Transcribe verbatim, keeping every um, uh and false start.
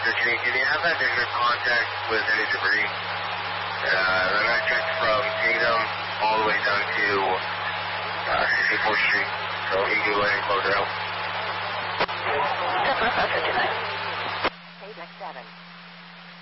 Jimmy, do you have that visual contact with any debris? Uh, the metric from Kingdom all the way down to uh, sixty-fourth Street, so you can go ahead and close it out. Page seven.